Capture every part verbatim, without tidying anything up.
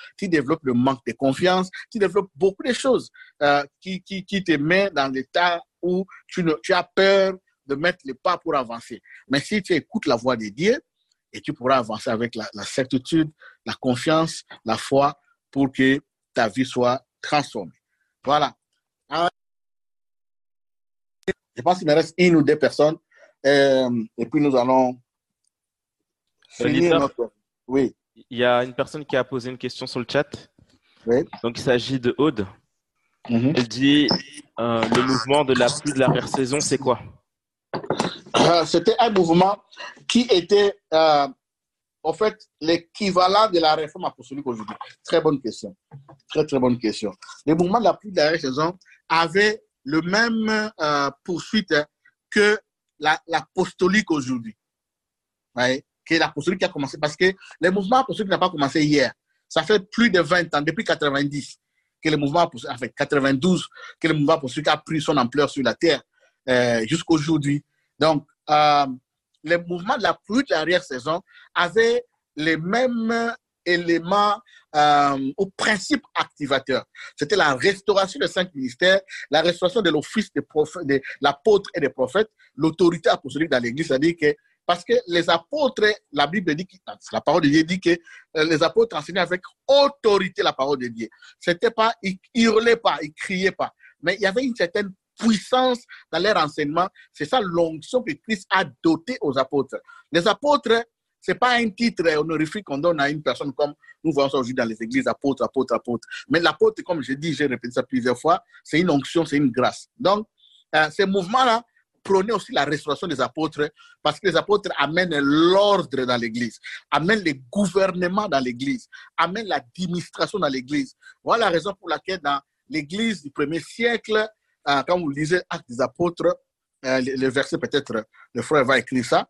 tu développes le manque de confiance, tu développes beaucoup de choses euh, qui, qui, qui te mettent dans l'état où tu, ne, tu as peur de mettre les pas pour avancer. Mais si tu écoutes la voix de Dieu, et tu pourras avancer avec la, la certitude, la confiance, la foi, pour que ta vie soit transformée. Voilà. Alors, je pense qu'il me reste une ou deux personnes, euh, et puis nous allons finir Leader, notre... Oui. il y a une personne qui a posé une question sur le chat. Oui. Donc, il s'agit de Aude. Mm-hmm. Elle dit euh, le mouvement de la pluie de l'arrière-saison, c'est quoi? euh, C'était un mouvement qui était, euh, en fait, l'équivalent de la réforme apostolique aujourd'hui. Très bonne question. Très, très bonne question. Le mouvement de la pluie de l'arrière-saison avait le même euh, poursuite que la, l'apostolique aujourd'hui. Ouais, que l'apostolique qui a commencé. Parce que le mouvement apostolique n'a pas commencé hier. Ça fait plus de vingt ans, depuis quatre-vingt-dix, que le mouvement apostolique, enfin quatre-vingt-douze, que le mouvement apostolique a pris son ampleur sur la terre euh, jusqu'aujourd'hui. Donc, euh, le mouvement de la pluie de l'arrière-saison avait les mêmes éléments euh, au principe activateur. C'était la restauration des cinq ministères, la restauration de l'office de, de l'apôtre et des prophètes, l'autorité apostolique dans l'Église, c'est-à-dire que parce que les apôtres, la Bible dit, la parole de Dieu dit que les apôtres enseignaient avec autorité la parole de Dieu. C'était pas, ils hurlaient pas, ils criaient pas, mais il y avait une certaine puissance dans leur enseignement. C'est ça l'onction que Christ a dotée aux apôtres. Les apôtres, c'est pas un titre honorifique qu'on donne à une personne comme nous voyons ça aujourd'hui dans les églises, apôtres, apôtres, apôtres. Mais l'apôtre, comme je dis, j'ai répété ça plusieurs fois, c'est une onction, c'est une grâce. Donc, euh, ces mouvements-là prônaient aussi la restauration des apôtres parce que les apôtres amènent l'ordre dans l'église, amènent le gouvernement dans l'église, amènent l'administration dans l'église. Voilà la raison pour laquelle dans l'église du premier siècle, euh, quand vous lisez Actes des apôtres, euh, le, le verset peut-être, le frère va écrire ça,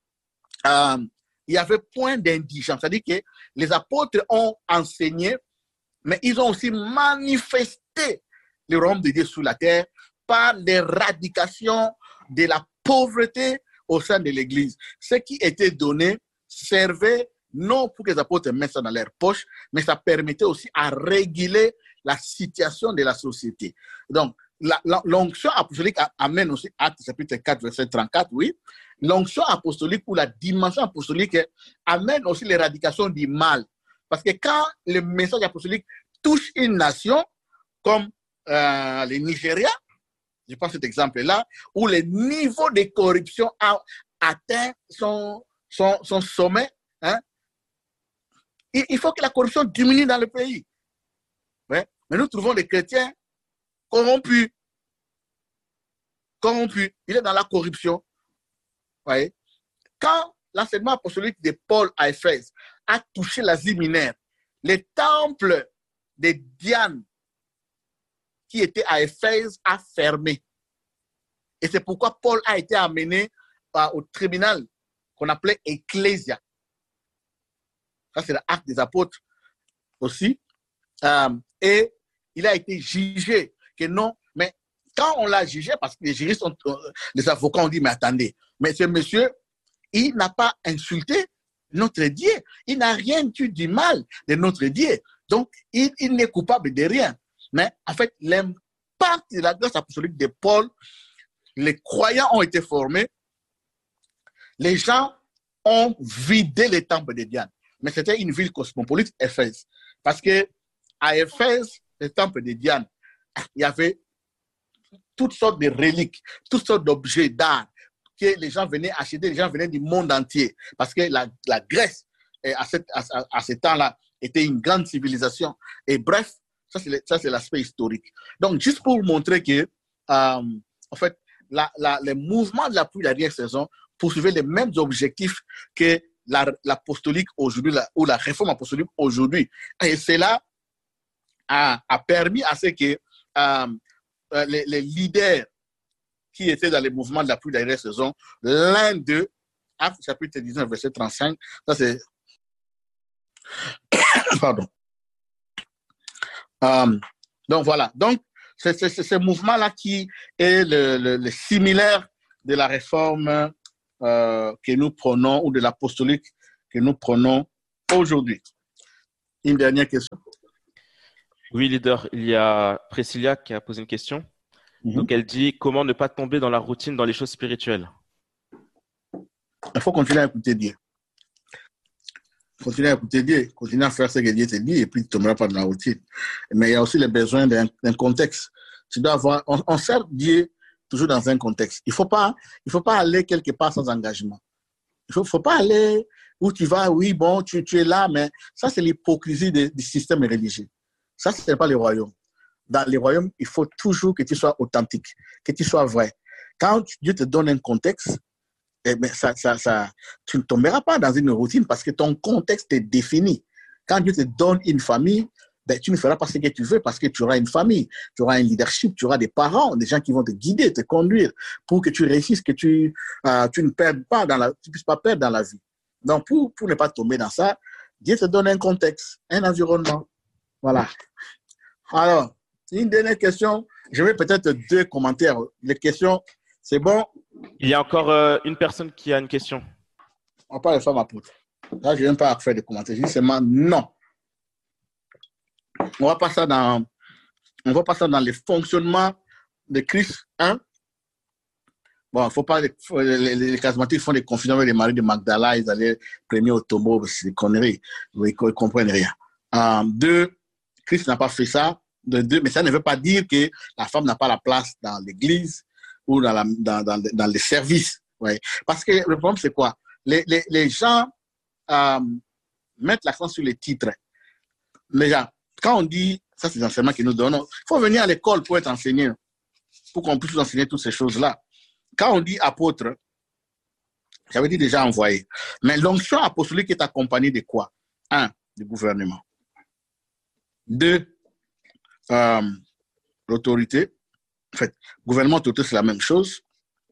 euh, il y avait point d'indigence. C'est-à-dire que les apôtres ont enseigné, mais ils ont aussi manifesté le royaume de Dieu sur la terre par l'éradication de la pauvreté au sein de l'Église. Ce qui était donné servait non pour que les apôtres mettent ça dans leur poche, mais ça permettait aussi à réguler la situation de la société. Donc, la, la, l'onction apostolique amène aussi, Actes chapitre quatre, verset trente-quatre, oui, l'onction apostolique ou la dimension apostolique amène aussi l'éradication du mal. Parce que quand le message apostolique touche une nation, comme euh, le Nigeria, je prends cet exemple-là, où le niveau de corruption a atteint son, son, son sommet, hein, il, il faut que la corruption diminue dans le pays. Ouais. Mais nous trouvons des chrétiens corrompus. Corrompus. Il est dans la corruption. Ouais. Quand l'enseignement apostolique de Paul à Éphèse a touché l'Asie mineure, les temples de Diane qui était à Éphèse a fermé. Et c'est pourquoi Paul a été amené uh, au tribunal qu'on appelait Ecclésia. Ça, c'est l'acte des apôtres aussi. Um, et il a été jugé que non, mais quand on l'a jugé, parce que les juristes, ont, euh, les avocats ont dit, mais attendez, mais ce monsieur, il n'a pas insulté notre Dieu. Il n'a rien dit du mal de notre Dieu. Donc, il, il n'est coupable de rien. Mais en fait, l'impact de la grâce apostolique de Paul, les croyants ont été formés, les gens ont vidé les temples de Diane. Mais c'était une ville cosmopolite, Éphèse. Parce que à Éphèse, le temple de Diane, il y avait toutes sortes de reliques, toutes sortes d'objets d'art que les gens venaient acheter, les gens venaient du monde entier. Parce que la, la Grèce, à, cette, à, à ce temps-là, était une grande civilisation. Et bref, ça c'est, ça, c'est l'aspect historique. Donc, juste pour vous montrer que, euh, en fait, la, la, les mouvements de la pluie d'arrière-saison poursuivaient les mêmes objectifs que la, l'apostolique aujourd'hui, la, ou la réforme apostolique aujourd'hui. Et cela a, a permis à ce que euh, les, les leaders qui étaient dans les mouvements de la pluie d'arrière-saison, l'un d'eux, Actes chapitre dix-neuf, verset trente-cinq, ça c'est... Pardon. Euh, donc voilà. Donc, c'est, c'est, c'est ce mouvement-là qui est le, le, le similaire de la réforme euh, que nous prenons ou de l'apostolique que nous prenons aujourd'hui. Une dernière question. Oui, leader, il y a Priscilla qui a posé une question. Mm-hmm. Donc, elle dit comment ne pas tomber dans la routine dans les choses spirituelles. Il faut continuer à écouter Dieu. Continuer à écouter Dieu, continuer à faire ce que Dieu te dit et puis tu ne tomberas pas dans la routine. Mais il y a aussi les besoins d'un, d'un contexte. Tu dois avoir, on, on sert Dieu toujours dans un contexte. Il ne faut pas, il faut pas aller quelque part sans engagement. Il ne faut, faut pas aller où tu vas, oui, bon, tu, tu es là, mais ça, c'est l'hypocrisie de, du système religieux. Ça, ce n'est pas le royaume. Dans les royaumes, il faut toujours que tu sois authentique, que tu sois vrai. Quand Dieu te donne un contexte, eh bien, ça, ça, ça, tu ne tomberas pas dans une routine parce que ton contexte est défini. Quand Dieu te donne une famille, ben, tu ne feras pas ce que tu veux parce que tu auras une famille, tu auras un leadership, tu auras des parents, des gens qui vont te guider, te conduire pour que tu réussisses, que tu, euh, tu ne perdes pas dans la, tu puisses pas perdre dans la vie. Donc, pour, pour ne pas tomber dans ça, Dieu te donne un contexte, un environnement. Voilà. Alors, une dernière question. Je vais peut-être deux commentaires. Les questions, c'est bon. Il y a encore euh, une personne qui a une question. On parle de femmes apôtres. Là, je n'ai même pas à faire de commentaires. Je dis seulement non. On va pas ça dans, on va pas ça dans le fonctionnement de Christ. Hein? Bon, il ne faut pas, les, les, les charismatiques font des confusions avec les maris de Magdala, ils allaient premier au tombeau, c'est des conneries. Ils ne comprennent rien. Euh, deux, Christ n'a pas fait ça. De deux, mais ça ne veut pas dire que la femme n'a pas la place dans l'église ou dans, la, dans, dans, dans les services. Ouais. Parce que le problème, c'est quoi? Les, les, les gens euh, mettent l'accent sur les titres. Les gens, quand on dit, ça c'est l'enseignement que nous donnons, il faut venir à l'école pour être enseigné, pour qu'on puisse enseigner toutes ces choses-là. Quand on dit apôtre, j'avais dit déjà envoyé. Mais l'onction apostolique est accompagnée de quoi? Un, du gouvernement. Deux, euh, l'autorité. En fait, gouvernement, autorité, c'est la même chose.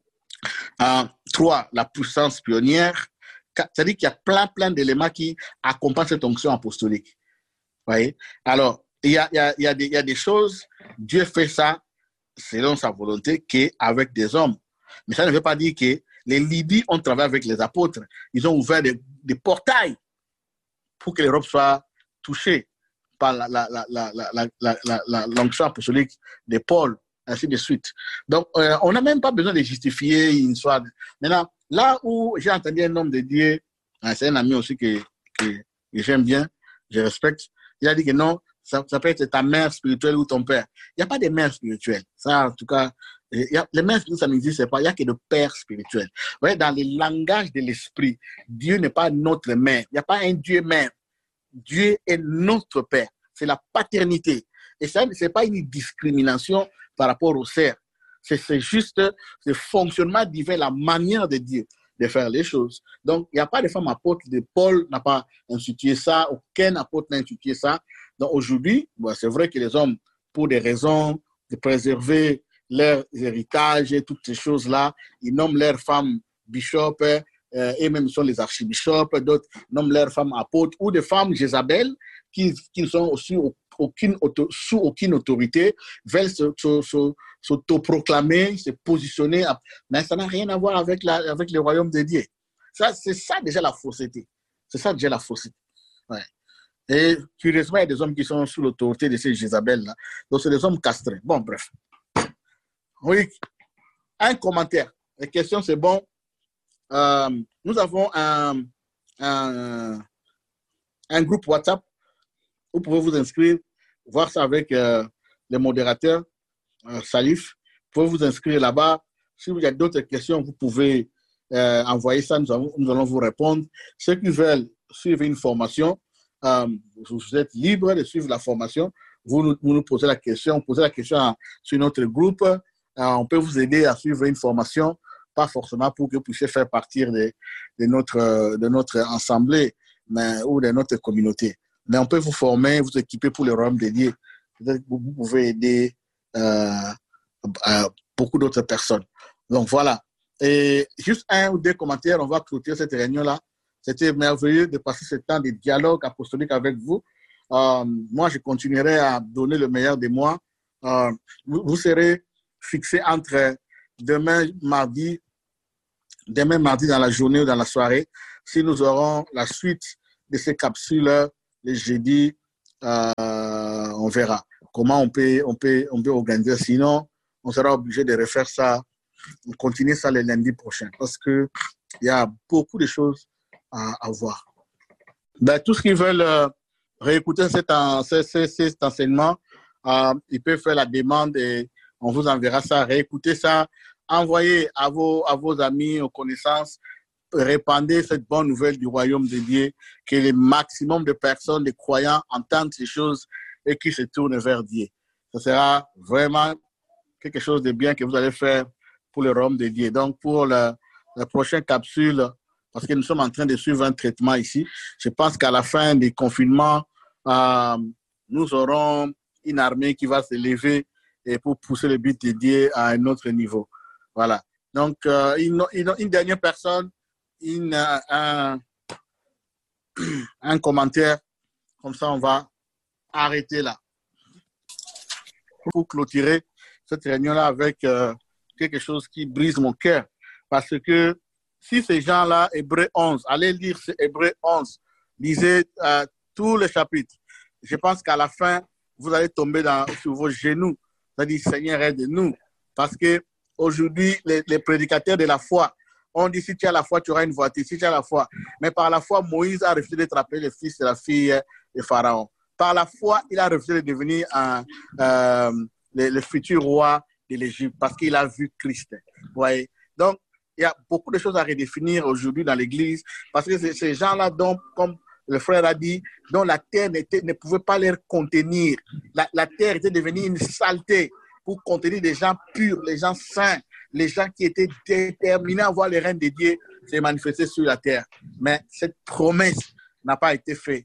Euh, trois, la puissance pionnière. C'est-à-dire qu'il y a plein, plein d'éléments qui accompagnent cette onction apostolique. Vous voyez? Alors, il y a, il y a, il y a des, il y a des choses, Dieu fait ça selon sa volonté qu'avec des hommes. Mais ça ne veut pas dire que les Libyens ont travaillé avec les apôtres. Ils ont ouvert des, des portails pour que l'Europe soit touchée par la, la, la, la, la, la, la, la, la, l'onction apostolique de Paul, ainsi de suite. Donc, euh, on n'a même pas besoin de justifier une histoire. Maintenant, là où j'ai entendu un homme de Dieu, hein, c'est un ami aussi que, que, que j'aime bien, je respecte, il a dit que non, ça, ça peut être ta mère spirituelle ou ton père. Il n'y a pas de mère spirituelle. Ça, en tout cas, il y a, les mères spirituelles, ça n'existe pas. Il n'y a que de père spirituel. Vous voyez, dans le langage de l'esprit, Dieu n'est pas notre mère. Il n'y a pas un Dieu mère. Dieu est notre père. C'est la paternité. Et ça, ce n'est pas une discrimination par rapport au cerf. C'est, c'est juste le fonctionnement divin, la manière de Dieu de faire les choses. Donc, il n'y a pas de femme apôtre. De Paul n'a pas institué ça. Aucun apôtre n'a institué ça. Donc, aujourd'hui, bon, c'est vrai que les hommes, pour des raisons de préserver leur héritage et toutes ces choses-là, ils nomment leurs femmes bishop, euh, et même ils sont les archibishops, d'autres nomment leurs femmes apôtres, ou des femmes Jézabel qui, qui ne sont aussi aucune, sous aucune autorité, veulent s'autoproclamer, se, se, se positionner, mais ça n'a rien à voir avec, la, avec le royaume de Dieu. Ça, c'est ça déjà la fausseté. C'est ça déjà la fausseté. Ouais. Et curieusement, il y a des hommes qui sont sous l'autorité de ces Jézabel-là. Donc, c'est des hommes castrés. Bon, bref. Oui, un commentaire. La question, c'est bon. Euh, nous avons un, un, un groupe WhatsApp. Vous pouvez vous inscrire, voir ça avec euh, les modérateurs, euh, Salif. Vous pouvez vous inscrire là-bas. Si vous avez d'autres questions, vous pouvez euh, envoyer ça. Nous, avons, nous allons vous répondre. Ceux qui veulent suivre une formation, euh, vous êtes libre de suivre la formation. Vous nous, vous nous posez la question, posez la question à, sur notre groupe. Euh, on peut vous aider à suivre une formation, pas forcément pour que vous puissiez faire partie de, de, notre, de notre assemblée mais, ou de notre communauté. Mais on peut vous former, vous équiper pour le royaume de Dieu. Vous pouvez aider euh, euh, beaucoup d'autres personnes. Donc voilà. Et juste un ou deux commentaires, on va clôturer cette réunion-là. C'était merveilleux de passer ce temps de dialogue apostolique avec vous. Euh, moi, je continuerai à donner le meilleur de moi. Euh, vous, vous serez fixé entre demain, mardi, demain, mardi dans la journée ou dans la soirée, si nous aurons la suite de ces capsules le jeudi euh, on verra comment on peut, on, peut, on peut organiser. Sinon, on sera obligé de refaire ça, continuer ça le lundi prochain parce qu'il y a beaucoup de choses à, à voir. Ben, tous ceux qui veulent euh, réécouter cet, en, cet, cet enseignement, euh, ils peuvent faire la demande et on vous enverra ça, réécoutez ça, envoyez à vos, à vos amis, aux connaissances, répandez cette bonne nouvelle du royaume de Dieu, que le maximum de personnes, de croyants entendent ces choses et qui se tournent vers Dieu. Ce sera vraiment quelque chose de bien que vous allez faire pour le royaume de Dieu. Donc, pour la, la prochaine capsule, parce que nous sommes en train de suivre un traitement ici, je pense qu'à la fin du confinement, euh, nous aurons une armée qui va se lever et pour pousser le but de Dieu à un autre niveau. Voilà. Donc, euh, une, une, une dernière personne, une, un, un commentaire, comme ça on va arrêter là. Pour clôturer cette réunion-là avec euh, quelque chose qui brise mon cœur. Parce que si ces gens-là, Hébreux onze, allez lire ce Hébreux onze, lisez euh, tous les chapitres. Je pense qu'à la fin, vous allez tomber dans, sur vos genoux. C'est-à-dire, Seigneur, aide-nous. Parce qu'aujourd'hui, les, les prédicateurs de la foi, on dit, si tu as la foi, tu auras une voiture. Si tu as la foi. Mais par la foi, Moïse a refusé d'être appelé le fils de la fille de Pharaon. Par la foi, il a refusé de devenir un, euh, le, le futur roi de l'Égypte parce qu'il a vu Christ. Ouais. Donc, il y a beaucoup de choses à redéfinir aujourd'hui dans l'Église parce que c'est ces gens-là, dont, comme le frère a dit, dont la terre ne pouvait pas les contenir. La, la terre était devenue une saleté pour contenir des gens purs, les gens saints, les gens qui étaient déterminés à voir le règne de Dieu se manifester sur la terre. Mais cette promesse n'a pas été faite,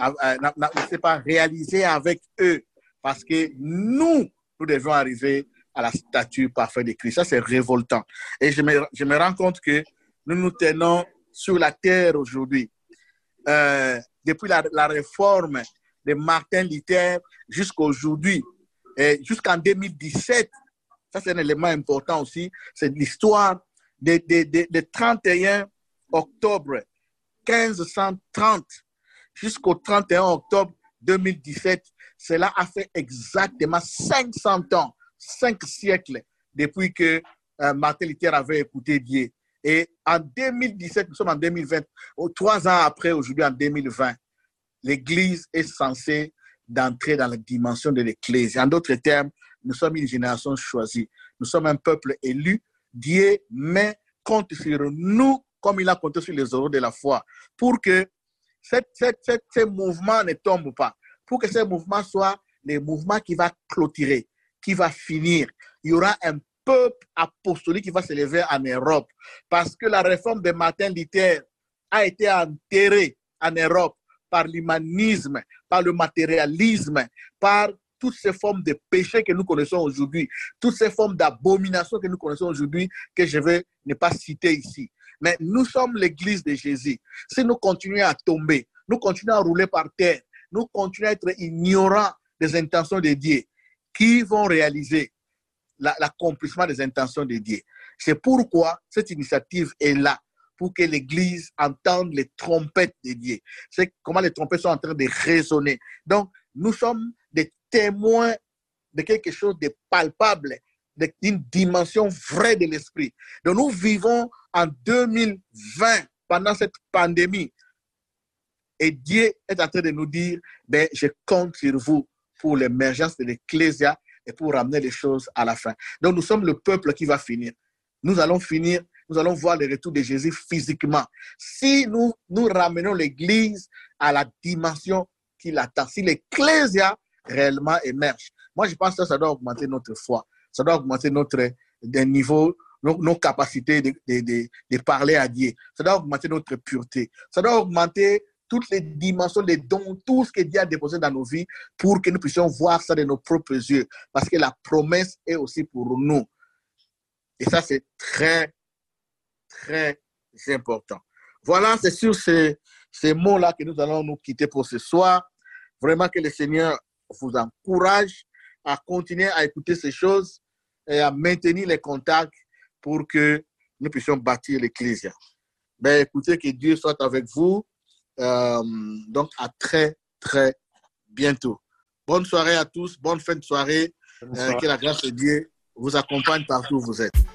ne s'est pas réalisée avec eux parce que nous, nous devons arriver à la statue parfaite de Christ. Ça, c'est révoltant. Et je me, je me rends compte que nous nous tenons sur la terre aujourd'hui. Euh, depuis la, la réforme de Martin Luther jusqu'à aujourd'hui, et jusqu'en deux mille dix-sept, ça c'est un élément important aussi, c'est l'histoire de, de, de, de trente et un octobre quinze cent trente jusqu'au trente et un octobre deux mille dix-sept. Cela a fait exactement cinq cents ans, cinq siècles depuis que euh, Martin Luther avait écouté Dieu. Et en deux mille dix-sept, nous sommes en deux mille vingt, trois ans après, aujourd'hui en deux mille vingt, l'Église est censée d'entrer dans la dimension de l'Église. En d'autres termes, nous sommes une génération choisie. Nous sommes un peuple élu. Dieu met compte sur nous comme il a compté sur les euros de la foi pour que cette, cette, cette, ces mouvements ne tombent pas. Pour que ces mouvements soient les mouvements qui vont clôturer, qui vont finir. Il y aura un peuple apostolique qui va se lever en Europe parce que la réforme de Martin Luther a été enterrée en Europe par l'humanisme, par le matérialisme, par toutes ces formes de péché que nous connaissons aujourd'hui, toutes ces formes d'abomination que nous connaissons aujourd'hui, que je vais ne pas citer ici. Mais nous sommes l'Église de Jésus. Si nous continuons à tomber, nous continuons à rouler par terre, nous continuons à être ignorants des intentions de Dieu, qui vont réaliser l'accomplissement des intentions de Dieu. C'est pourquoi cette initiative est là, pour que l'Église entende les trompettes de Dieu. C'est comment les trompettes sont en train de résonner. Donc, nous sommes des témoins de quelque chose de palpable, d'une dimension vraie de l'esprit. Donc, nous vivons en deux mille vingt, pendant cette pandémie. Et Dieu est en train de nous dire, ben, je compte sur vous pour l'émergence de l'Ecclésia et pour ramener les choses à la fin. Donc, nous sommes le peuple qui va finir. Nous allons finir, nous allons voir le retour de Jésus physiquement. Si nous, nous ramenons l'Église à la dimension qu'il attend, si l'Ecclésia réellement émerge. Moi, je pense que ça doit augmenter notre foi. Ça doit augmenter notre de niveau, nos, nos capacités de, de, de, de parler à Dieu. Ça doit augmenter notre pureté. Ça doit augmenter toutes les dimensions, les dons, tout ce que Dieu a déposé dans nos vies pour que nous puissions voir ça de nos propres yeux. Parce que la promesse est aussi pour nous. Et ça, c'est très, très important. Voilà, c'est sur ces, ces mots-là que nous allons nous quitter pour ce soir. Vraiment que le Seigneur vous encourage à continuer à écouter ces choses et à maintenir les contacts pour que nous puissions bâtir l'Ecclésia. Ben, écoutez, que Dieu soit avec vous. Euh, donc, à très, très bientôt. Bonne soirée à tous, bonne fin de soirée. Euh, que la grâce de Dieu vous accompagne partout où vous êtes.